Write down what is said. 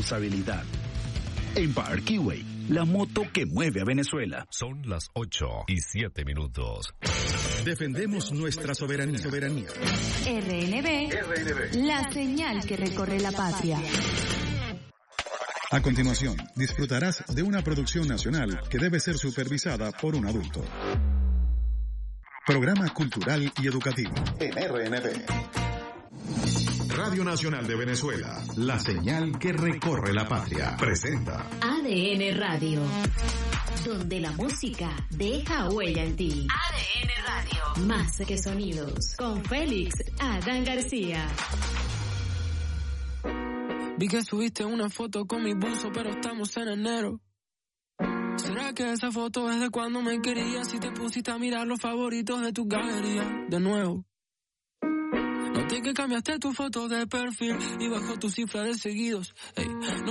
responsabilidad. Empire Kiwi, la moto que mueve a Venezuela. Son las 8:07. Defendemos nuestra soberanía. RNB, la señal que recorre la patria. A continuación, disfrutarás de una producción nacional que debe ser supervisada por un adulto. Programa cultural y educativo en RNB. Radio Nacional de Venezuela, la señal que recorre la patria, presenta ADN Radio, donde la música deja huella en ti. ADN Radio, más que sonidos, con Félix Adán García. Vi que subiste una foto con mi buzo, pero estamos en enero. ¿Será que esa foto es de cuando me querías y te pusiste a mirar los favoritos de tu galería de nuevo? Noté que cambiaste tu foto de perfil y bajó tu cifra de seguidos. Ey, no